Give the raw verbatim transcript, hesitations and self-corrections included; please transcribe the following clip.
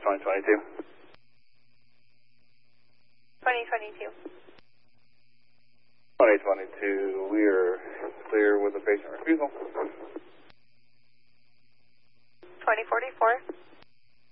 twenty twenty-two. twenty twenty-two. twenty twenty-two, we are clear with the patient refusal. twenty forty-four.